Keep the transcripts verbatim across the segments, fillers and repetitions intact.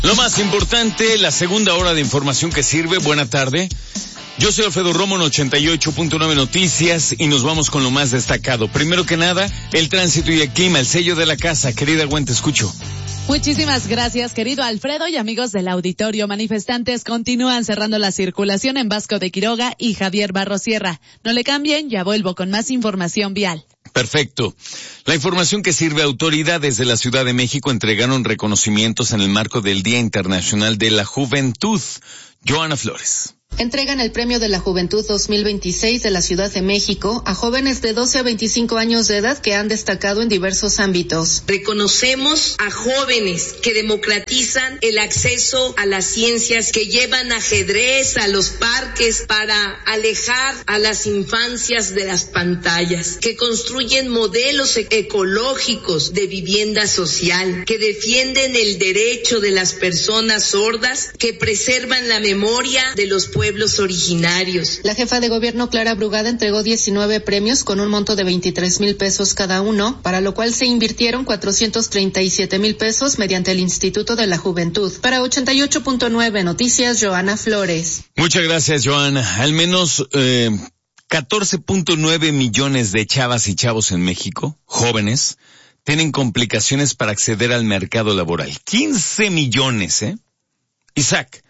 Lo más importante, la segunda hora de información que sirve. Buena tarde. Yo soy Alfredo Romo en ochenta y ocho punto nueve Noticias y nos vamos con lo más destacado. Primero que nada, el tránsito y el clima, el sello de la casa. Querida Gwen, te escucho. Muchísimas gracias, querido Alfredo y amigos del auditorio. Manifestantes continúan cerrando la circulación en Vasco de Quiroga y Javier Barros Sierra. No le cambien, ya vuelvo con más información vial. Perfecto. La información que sirve. Autoridades de la Ciudad de México entregaron reconocimientos en el marco del Día Internacional de la Juventud. Joana Flores. Entregan el Premio de la Juventud dos mil veintiséis de la Ciudad de México a jóvenes de doce a veinticinco años de edad que han destacado en diversos ámbitos. Reconocemos a jóvenes que democratizan el acceso a las ciencias, que llevan ajedrez a los parques para alejar a las infancias de las pantallas, que construyen modelos ecológicos de vivienda social, que defienden el derecho de las personas sordas, que preservan la memoria de los pueblos pueblos originarios. La jefa de gobierno Clara Brugada entregó diecinueve premios con un monto de veintitrés mil pesos cada uno, para lo cual se invirtieron cuatrocientos treinta y siete mil pesos mediante el Instituto de la Juventud. Para ochenta y ocho punto nueve Noticias, Joana Flores. Muchas gracias, Joana. Al menos eh, catorce punto nueve millones de chavas y chavos en México, jóvenes, tienen complicaciones para acceder al mercado laboral. quince millones, ¿eh? Isaac.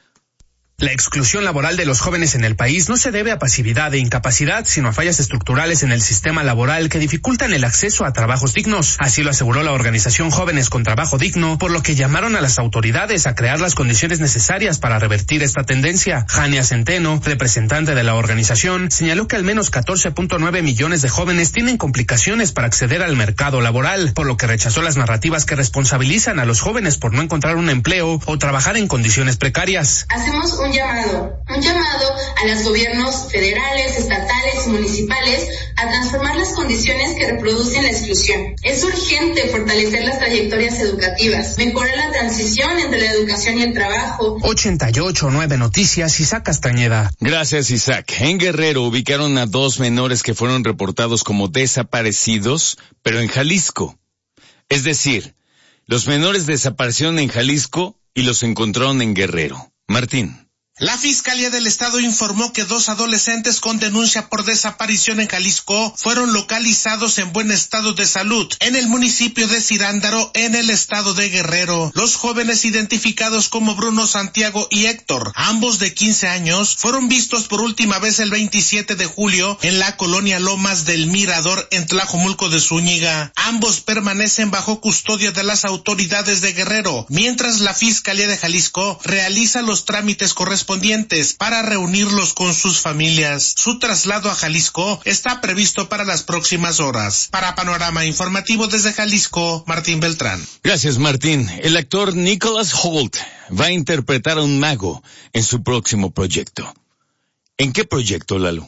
La exclusión laboral de los jóvenes en el país no se debe a pasividad e incapacidad, sino a fallas estructurales en el sistema laboral que dificultan el acceso a trabajos dignos. Así lo aseguró la organización Jóvenes con Trabajo Digno, por lo que llamaron a las autoridades a crear las condiciones necesarias para revertir esta tendencia. Jania Centeno, representante de la organización, señaló que al menos catorce punto nueve millones de jóvenes tienen complicaciones para acceder al mercado laboral, por lo que rechazó las narrativas que responsabilizan a los jóvenes por no encontrar un empleo o trabajar en condiciones precarias. Hacemos un llamado, un llamado a los gobiernos federales, estatales y municipales a transformar las condiciones que reproducen la exclusión. Es urgente fortalecer las trayectorias educativas, mejorar la transición entre la educación y el trabajo. ochenta y ocho punto nueve Noticias, Isaac Castañeda. Gracias, Isaac. En Guerrero ubicaron a dos menores que fueron reportados como desaparecidos, pero en Jalisco. Es decir, los menores desaparecieron en Jalisco y los encontraron en Guerrero. Martín. La Fiscalía del Estado informó que dos adolescentes con denuncia por desaparición en Jalisco fueron localizados en buen estado de salud en el municipio de Cirándaro, en el estado de Guerrero. Los jóvenes, identificados como Bruno, Santiago y Héctor, ambos de quince años, fueron vistos por última vez el veintisiete de julio en la colonia Lomas del Mirador en Tlajomulco de Zúñiga. Ambos permanecen bajo custodia de las autoridades de Guerrero, mientras la Fiscalía de Jalisco realiza los trámites correspondientes para reunirlos con sus familias. Su traslado a Jalisco está previsto para las próximas horas. Para Panorama Informativo desde Jalisco, Martín Beltrán. Gracias, Martín. El actor Nicholas Hoult va a interpretar a un mago en su próximo proyecto. ¿En qué proyecto, Lalo?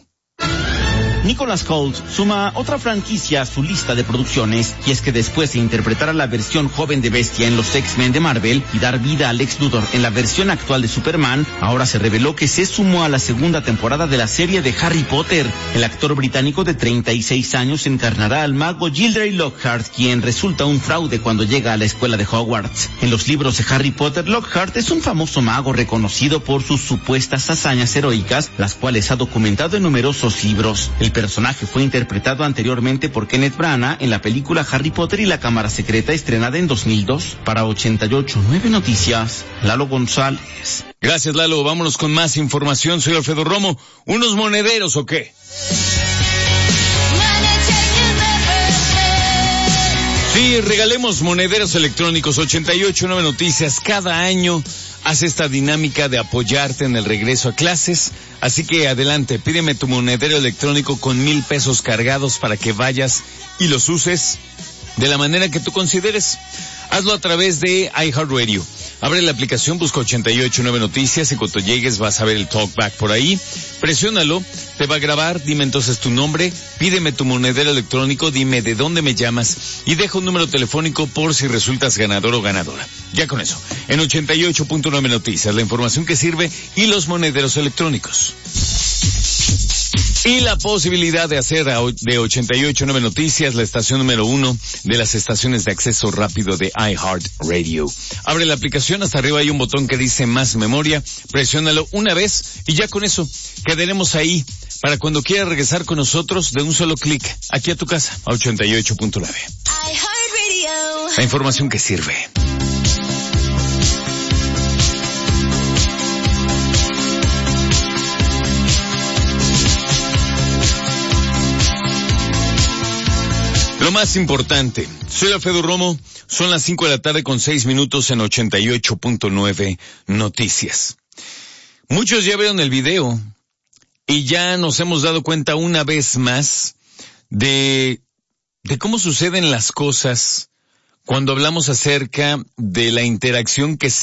Nicholas Hoult suma otra franquicia a su lista de producciones, y es que después de interpretar a la versión joven de Bestia en los X-Men de Marvel y dar vida a Lex Luthor en la versión actual de Superman, ahora se reveló que se sumó a la segunda temporada de la serie de Harry Potter. El actor británico de treinta y seis años encarnará al mago Gilderoy Lockhart, quien resulta un fraude cuando llega a la escuela de Hogwarts. En los libros de Harry Potter, Lockhart es un famoso mago reconocido por sus supuestas hazañas heroicas, las cuales ha documentado en numerosos libros. El personaje fue interpretado anteriormente por Kenneth Branagh en la película Harry Potter y la Cámara Secreta, estrenada en dos mil dos. Para ochenta y ocho punto nueve Noticias, Lalo González. Gracias, Lalo. Vámonos con más información. Soy Alfredo Romo. ¿Unos monederos o qué? Sí, regalemos monederos electrónicos. ochenta y ocho punto nueve Noticias cada año hace esta dinámica de apoyarte en el regreso a clases. Así que adelante, pídeme tu monedero electrónico con mil pesos cargados para que vayas y los uses de la manera que tú consideres. Hazlo a través de iHeartRadio. Abre la aplicación, busca ochenta y ocho punto nueve Noticias y cuando llegues vas a ver el talkback por ahí. Presiónalo, te va a grabar, dime entonces tu nombre, pídeme tu monedero electrónico, dime de dónde me llamas y deja un número telefónico por si resultas ganador o ganadora. Ya con eso, en ochenta y ocho punto nueve Noticias, la información que sirve y los monederos electrónicos. Y la posibilidad de hacer de ochenta y ocho punto nueve Noticias la estación número uno de las estaciones de acceso rápido de iHeartRadio. Abre la aplicación, hasta arriba hay un botón que dice más memoria, presiónalo una vez y ya con eso quedaremos ahí para cuando quieras regresar con nosotros de un solo clic, aquí a tu casa, a ochenta y ocho punto nueve. La información que sirve. Lo más importante, soy Alfredo Romo, son las cinco de la tarde con seis minutos en ochenta y ocho punto nueve Noticias. Muchos ya vieron el video y ya nos hemos dado cuenta una vez más de, de cómo suceden las cosas cuando hablamos acerca de la interacción que se